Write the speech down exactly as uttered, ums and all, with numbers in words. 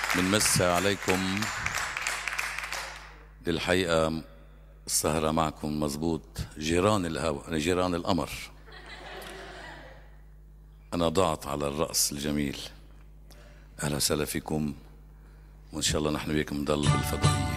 بنمسي عليكم. الحقيقة السهرة معكم مزبوط جيران الهوى، جيران القمر. أنا ضعت على الرأس الجميل. أهلا وسهلا فيكم، وإن شاء الله نحن وياكم نضل بالفضائية.